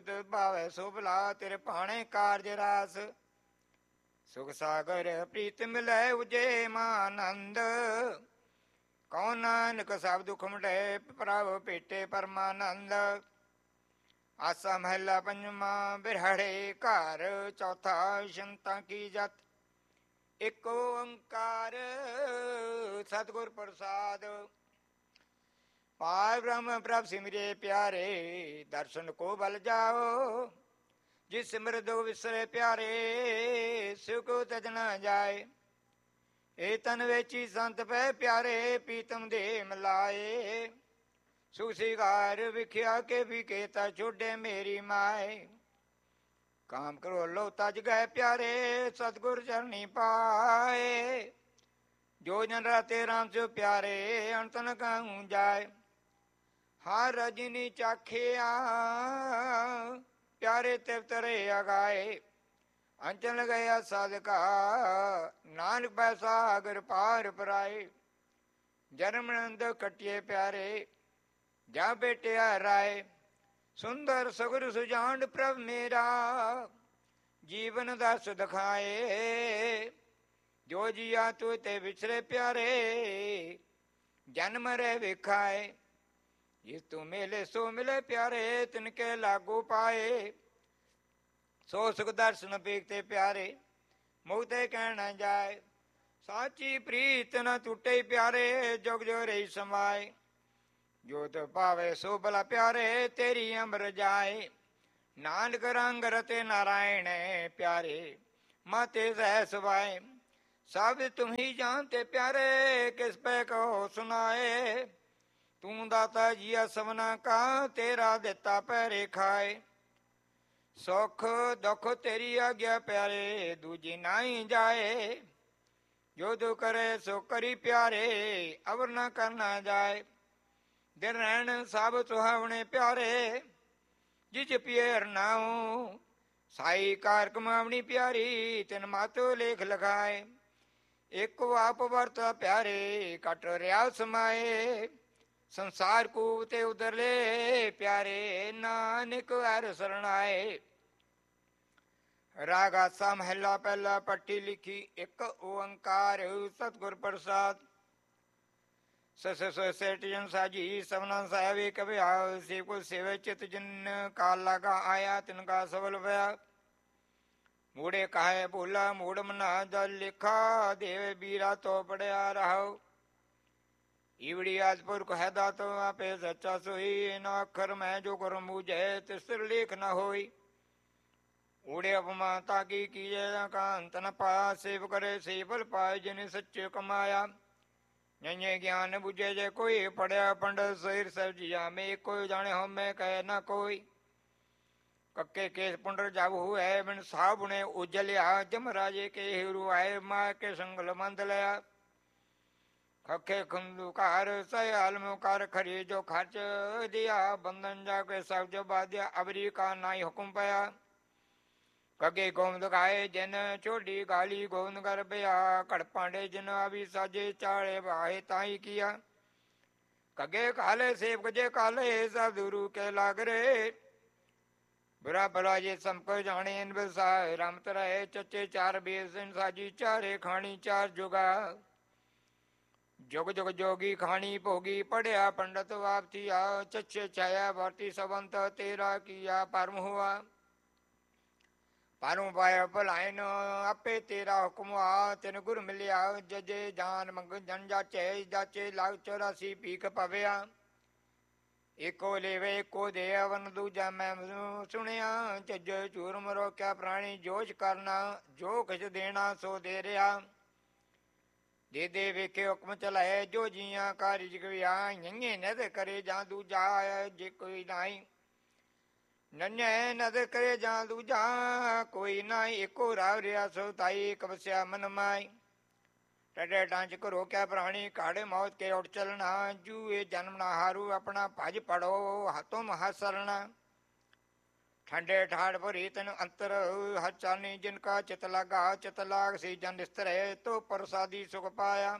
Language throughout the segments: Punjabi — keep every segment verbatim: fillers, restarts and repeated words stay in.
ਤੁਧ ਭਾਵੈ ਸੁਭਲਾ ਤੇਰੇ ਭਾਣੇ ਕਾਰਜ ਰਾਸ। ਸੁਖ ਸਾਗਰ ਪ੍ਰੀਤ ਮਿਲੈ ਉਜੇ ਮਾਨੰਦ ਕਉ ਨਾਨਕ ਸਭ ਦੁਖ ਮਿਟੈ ਪ੍ਰਭ ਭੇਟੇ ਪਰਮਾਨੰਦ। ਆਸਾ ਮਹਿਲਾ ਪੰਜਵਾਂ ਬਿਰਹੜੇ ਘਰ ਚੌਥਾ ਸ਼ੰਤਾਂ ਕੀ ਜਤ। ਇੱਕ ਓੰਕਾਰ ਸਤਿਗੁਰ ਪ੍ਰਸਾਦ। ਪਾਰ ਬ੍ਰਹਮ ਪ੍ਰਭ ਸਿਮਰੇ ਪਿਆਰੇ ਦਰਸ਼ਨ ਕੋ ਬਲ ਜਾਓ। ਜਿਸ ਸਿਮਰਤ ਵਿਸਰੇ ਪਿਆਰੇ ਸੁਖ ਤਜ ਨ ਜਾਏ। ਇਹ ਤਨ ਵੇਚੀ ਸੰਤ ਪੈ ਪਿਆਰੇ ਪੀਤਮ ਦੇ ਮਿਲਾਏ। ਸੁਖ ਸਿਗਾਰ ਵਿਖਿਆ ਕੇ ਵੀ ਕੇਤਾ ਛੋਡੇ ਮੇਰੀ ਮਾਏ। ਕਾਮ ਕਰੋ ਲੋ ਤਜ ਗਏ ਪਿਆਰੇ ਸਤਿਗੁਰ ਚਰਨੀ ਪਾਏ। ਜੋ ਜਨ ਰਾਤੇ ਰਾਮ ਸੋ ਪਿਆਰੇ ਅੰਤਨ ਕਹੂੰ ਜਾਏ। ਹਰ ਰਜਨੀ ਚਾਖਿਆ ਪਿਆਰੇ ਤਿਵਤਰੇ ਅਗਾਏ। ਅੰਚਲ ਗਿਆ ਸਾਧਕਾ ਨਾਨਕ ਪੈ ਸਾਗਰ ਪਾਰ ਪਰਾਏ। ਜਨਮ ਨੰਦ ਕਟਿਏ ਪਿਆਰੇ ਜਾ ਬੇਟਿਆ ਰਾਏ। ਸੁੰਦਰ ਸਗੁਰ ਸੁਜਾਨ ਪ੍ਰਭ ਮੇਰਾ ਜੀਵਨ ਦਸ ਦਿਖਾਏ। ਜੋ ਜੀਆ ਤੂ ਤੇ ਵਿਛਰੇ ਪਿਆਰੇ ਜਨਮ ਰਹਿ ਵਿਖਾਏ। ਜਿਸ ਤੂੰ ਮਿਲੇ ਸੋ ਮਿਲੇ ਪਿਆਰੇ ਤਿਨਕੇ ਲਾਗੂ ਪਾਏ। ਸੋ ਸੁਖ ਦਰਸ਼ਨ ਵੇਖਤੇ ਪਿਆਰੇ ਮੁਕਤੇ ਕਹਿ ਨ ਜਾਏ। ਸਾਚੀ ਪ੍ਰੀਤ ਨ ਟੁੱਟੇ ਪਿਆਰੇ ਜੁਗ ਜੋ ਰਹੀ ਸਮਾਏ। ਜੋ ਤ ਭਾਵੇ ਸੋ ਭਲਾ ਪਿਆਰੇ ਤੇਰੀ ਅੰਬਰ ਜਾਏ। ਨਾਨਕ ਰੰਗ ਰਤੇ ਨਾਰਾਇਣ ਪਿਆਰੇ ਮਾਤੇ ਸਹਿ ਸਵਾਏ। ਸਭ ਤੁਮ ਹੀ ਜਾਣਤੇ ਪਿਆਰੇ ਕਿਸ ਪੈ ਕਹੋ ਸੁਨਾਏ। ਤੂੰ ਦਾਤਾ ਜੀਆ ਸਭਨਾ ਕਾ ਤੇਰਾ ਦਿੱਤਾ ਪੈਰੇ ਖਾਏ। ਸੁਖ ਦੁਖ ਤੇਰੀ ਆਗਿਆ ਪਿਆਰੇ ਦੂਜੀ ਨਾਹੀ ਜਾਏ। ਜੋ ਤੂੰ ਕਰੇ ਸੋ ਕਰੀ ਪਿਆਰੇ ਅਵਰ ਨਾ ਕਰਨਾ ਜਾਏ। ਦਿਨ ਰਹਿਣ ਸਭ ਸੁਹਾਵਣੇ ਪਿਆਰੇ ਜਿਜ ਪੀਏ ਨਾਉ। ਸਾਈ ਕਾਰ ਕਮਾਵਣੀ ਪਿਆਰੀ ਤਿਨ ਮਾਤੋ ਲੇਖ ਲਗਾਏ। ਇੱਕ ਆਪ ਵਰਤਾ ਪਿਆਰੇ ਕਟ ਰਿਆ ਸਮਾਏ। ਸੰਸਾਰ ਕੂਪ ਤੇ ਉਧਰਲੇ ਪਿਆਰੇ ਨਾਨਕ ਹਰਿ ਸਰਣਾਏ। ਰਾਗ ਆਸਾ ਮਹਿਲਾ ਪਹਿਲਾ ਪੱਟੀ ਲਿਖੀ। ਇੱਕ ਓੰਕਾਰ ਸਤਿਗੁਰ ਪ੍ਰਸਾਦ। ਸਸ ਸੇਟਿਜਨ ਸਾਜੀ ਸਭਨਾ ਸਾਹਿਬ ਇੱਕ ਵਿਆਹ। ਸੇਵ ਕੋ ਸੇਵੇ ਚਿਤ ਜਿਨ ਕਾਲ ਲਗਾ ਆਇਆ ਤਿਨ ਕਾ ਸਫਲ ਭਇਆ। ਮੂੜੇ ਕਾਹੇ ਭੂਲਾ ਮੂੜ ਮਨਾ ਜਲ ਲਿਖਾ। ਦੇਵੇ ਬੀਰਾ ਤੋ ਪੜਿਆ ਰਹਾਉ। ਈਵੜੀ ਆਦਪੁਰ ਕਹੈ ਦਾਤੋ ਆਪੇ ਸੱਚਾ ਸੋਈ। ਨਾ ਅੱਖਰ ਮੈਂ ਜੋ ਕਰ ਮੂਝੈ ਤਿਸਰ ਲੇਖ ਨ ਹੋਈ। ਊੜੇ ਅਪਮਾ ਤਾਕੀ ਕੀਜੈ ਕਾਂਤ ਨ ਪਾਇਆ। ਸੇਵ ਕਰੇ ਸੇਵਲ ਪਾਏ ਜਿਨ ਸੱਚੇ ਕਮਾਇਆ। ਨੈਏ ਗਿਆਨ ਬੁਝੇ ਜੇ ਕੋਈ ਪੜਿਆ ਪੰਡਤ ਸਹੀਰ ਸਬਜੀਆ ਮੇ ਕੋਈ ਜਾਣੇ ਹਉਮੈ ਕਹਿ ਨ ਕੋਈ। ਕੱਕੇ ਕੇਸ ਪੁੰਡਰ ਜਬ ਹੋਇ ਬਿਨ ਸਾਬੁਣੇ ਉਜਲਿਆ। ਜਮ ਰਾਜੇ ਕੇ ਹੀਰੂ ਆਏ ਮਾਂ ਕੇ ਸੰਗਲ ਮੰਦ ਲਿਆ। ਖੱਖੇ ਖੰਦੂ ਘਰ ਸਹਿ ਆਲਮ ਕਰ ਖਰੀ ਜੋ ਖਰਚ ਦਿਆ। ਬੰਧਨ ਜਾ ਕੇ ਸਭ ਜੋ ਬਾਧਿਆ ਅਬਰੀ ਕਾ ਨਾਈ ਹੁਕਮ ਪਿਆ। ਕੱਗੇ ਗੋਮਦ ਗਾਏ ਜਿਨ ਛੋਡੀ ਗਾਲੀ ਗੋਬਿੰਦ ਕਰ ਬਿਆ। ਘੜ ਪਾਂਡੇ ਜਿਨ ਆਵੀ ਸਾਜੇ ਚਾਲੇ ਬਾਹੇ ਤਾਈ ਕੀਆ। ਕੱਗੇ ਕਾਲੇ ਸੇਵਕ ਜੇ ਕਾਲੇ ਸਭ ਦੁਰੂ ਕੇ ਲਾਗਰੇ। ਬੁਰਾ ਭਲਾ ਜੇ ਸੰਪਕ ਜਾਣੇ ਇਨ ਬਸਾਏ। ਰਮਤ ਰਹੇ ਚੱਚੇ ਚਾਰ ਬੇਸਿਨ ਸਾਜੀ ਚਾਰੇ ਖਾਣੀ ਚਾਰ ਜੁਗਾ। ਜੁਗ ਜੁਗ ਜੋਗੀ ਖਾਣੀ ਭੋਗੀ ਪੜਿਆ ਪੰਡਤ ਵਾਪਤੀਆ। ਚੱਚੇ ਛਾਇਆ ਵਰਤੀ ਸਵੰਤ ਤੇਰਾ ਕੀਆ ਪਰਮ ਹੁਆ। ਪਰਮ ਪਾਇਆ ਭਲਾਇਨ ਆਪੇ ਤੇਰਾ ਹੁਕਮ ਆ। ਤਿਨ ਗੁਰ ਮਿਲਿਆ ਜਜੇ ਜਾਨ ਮੰਗ ਜਨ ਜਾਚੇ। ਜਾਚੇ ਲੱਗ ਚੌਰਾਸੀ ਭੀਖ ਪਵਿਆ। ਇੱਕੋ ਲੇਵੇ ਇੱਕੋ ਦੇ ਅਵਨ ਦੂਜਾ ਮੈਂ ਸੁਣਿਆ। ਚੱਜ ਚੂਰਮ ਰੋਕਿਆ ਪ੍ਰਾਣੀ ਜੋਸ਼ ਕਰਨਾ। ਜੋ ਕਿਛ ਦੇਣਾ ਸੋ ਦੇ ਰਿਹਾ। ਦੇ ਦੇ ਵੇਖੇ ਹੁਕਮ ਚਲਾਏ ਜੋ ਜੀਆਂ ਕਾਰਿਜ ਗਿਆ। ਨੰਨੇ ਨਦ ਕਰੇ ਜਾਂ ਦੂਜਾ ਜੇ ਕੋਈ ਨਾਈ। ਨੰਨੇ ਨਦ ਕਰੇ ਜਾਂ ਦੂਜਾ ਕੋਈ ਨਾਈ। ਇੱਕੋ ਰਾਵ ਰਿਆ ਸੋ ਤਾਈ ਕਵਸਿਆ ਮਨ ਮਾਈ। ਟਡੇ ਟਾਂਚ ਕਰੋ ਕਿਆ ਪ੍ਰਾਣੀ ਕਾੜੇ ਮੌਤ ਕੇ ਉੱਠ ਚਲਣਾ। ਜੂਏ ਜਨਮ ਨਾ ਹਾਰੂ ਆਪਣਾ ਭਜ ਪੜੋ ਹਤੋਂ ਮਹਾ ਸਰਣਾ। ਠੰਡੇ ਠਾੜ ਭਰੀ ਤਨ ਅੰਤਰ ਹਰ ਚਾਨੀ ਜਿਨ ਕਾ ਚਿਤ ਲਗਾ। ਚਿਤ ਲਾਗ ਸੀ ਜਨ ਨਿਸਤਰੇ ਤੋ ਪ੍ਰਸਾਦੀ ਸੁਖ ਪਾਇਆ।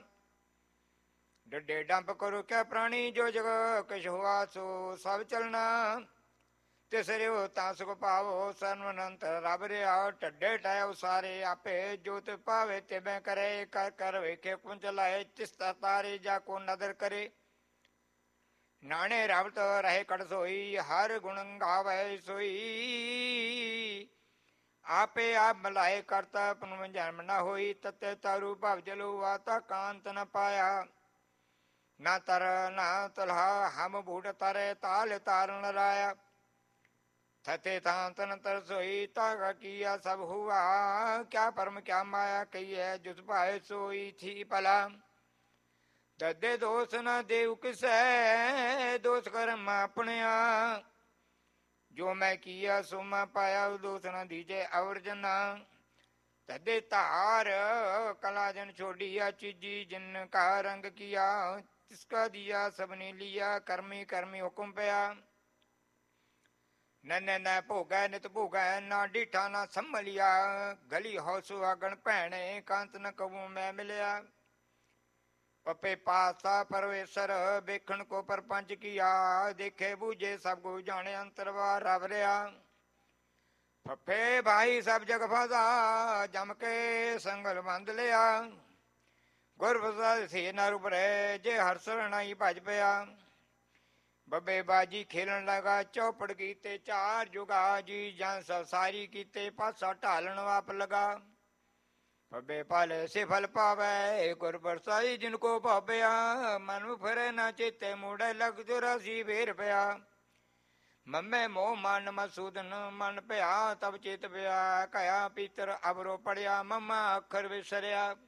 ਡੱਡੇ ਡੰਪ ਕਰੋ ਕਿਆ ਪ੍ਰਾਣੀ ਜੋ ਜਗ ਕਿਛ ਹੁਆ ਸੋ ਸਭ ਚਲਣਾ। ਤਿਸਰਿਓ ਤਾਂ ਸੁਖ ਪਾਵੋ ਸਰਵਨੰਤ ਰਬ ਰਿਆ ਢੱਡੇ ਟਾਇਓ ਸਾਰੇ ਆਪੇ ਜੋਤ ਪਾਵੇ ਤਿਵੇਂ ਕਰੇ ਕਰ ਕਰ ਵੇਖੇ ਕੁੰਜ ਲਾਏ ਤਿਸਤਾ ਤਾਰੇ ਜਾ ਕੋ ਨਦਰ ਕਰੇ ਨਾਣੇ ਰਬ ਤੋ ਰਹੇ ਕੜ ਸੋਈ ਹਰ ਗੁਣ ਗਾਵੇ ਸੋਈ ਆਪੇ ਆਪ ਮਲਾਏ ਕਰਤਾ ਪੁਨ ਜਨਮ ਨਾ ਹੋਈ ਤਤੇ ਤਾਰੂ ਭਵ ਜਲੋ ਆਤਾ ਕਾਂਤ ਨ ਪਾਇਆ ਨਾ ਤਰ ਨਾ ਤਲਹਾ ਹਮ ਬੂਟ ਤਰੇ ਤਾਲ ਤਾਰਨ ਰਾਇਆ ਥਤੇ ਤਾਂ ਤਨ ਤਰ ਸੋਈ ਤਾ ਕੀਆ ਸਭ ਹੁਆ ਕਿਆ ਪਰਮ ਕਿਆ ਮਾਇਆ ਕਹੀਐ ਜੁਸ ਭਾਏ ਸੋਈ ਥੀ ਭਲਾ ਦਦੇ ਦੋਸ ਨ ਦੇਵ ਕਿਸੈ ਦੋਸ ਕਰਮ ਆਪਣਿਆ ਜੋ ਮੈਂ ਕੀਆ ਸੋ ਮੈਂ ਪਾਇਆ ਦੋਸ ਨ ਦੀਜੇ ਅਵਰਜਨਾ ਤਦੇ ਧਾਰ ਕਲਾ ਜਨ ਛੋੜੀਆ ਚੀਜੀ ਜਿਨ ਕਾ ਰੰਗ ਕੀਆ ਤਿਸਕਾ ਦਿਆ ਸਭਨੇ ਲਿਆ ਕਰਮੀ ਕਰਮੀ ਹੁਕਮ ਪਿਆ ਨਨ ਨ ਭੋਗੈ ਨਿਤ ਭੋਗੈ ਨਾ ਡੀਠਾ ਨਾ ਸੰਭਲਿਆ ਗਲੀ ਹੋ ਸੁਹਾਗਣ ਭੈਣੇ ਕਾਂਤ ਨ ਕਬੂ ਮੈਂ ਮਿਲਿਆ ਪਪੇ ਪਾਸਾ ਪਰਵੇਸ਼ਰ ਵੇਖਣ ਕੋ ਪਰਪੰਚ ਕੀਆ ਦੇਖੇ ਬੂਝੇ ਸਭ ਕੋ ਜਾਣੇ ਅੰਤਰਵਾ ਰਵ ਰਿਆ ਫੱਫੇ ਭਾਈ ਸਭ ਜਗ ਫਸਾ ਜਮ ਕੇ ਸੰਗਲ ਬੰਦ ਲਿਆ ਗੁਰ ਪ੍ਰਸਾਦ ਸੇ ਨਰ ਉਪਰੇ ਜੇ ਹਰ ਸਰਣਾਈ ਭਜ ਪਿਆ ਬੱਬੇ ਬਾਜੀ ਖੇਲਣ ਲਗਾ ਚੌਪੜ ਕੀਤੇ ਚਾਰ ਜੁਗਾ ਜੀ ਜਾਂ ਸਾਰੀ ਕੀਤੇ ਪਾਸਾ ਢਾਲਣ ਵਾਪ ਲਗਾ ਬੱਬੇ ਪਾਲੇ ਸੇ ਫਲ ਪਾਵੇ ਗੁਰ ਪ੍ਰਸਾਈ ਜਿਨ ਕੋ ਭਾਵਿਆ ਮਨ ਫਿਰੇ ਨਾ ਚੇਤੇ ਮੂੜੇ ਲਗ ਚੁਰਾਸੀ ਵੇਰ ਪਿਆ ਮੰਮੇ ਮੋਹ ਮਨ ਮਸੂਦਨ ਮਨ ਭਿਆ ਤਬ ਚੇਤ ਪਿਆ ਕਇਆ ਪੀਤਰ ਅਬਰੋ ਪੜਿਆ ਮੰਮਾ ਅੱਖਰ ਵਿਸਰਿਆ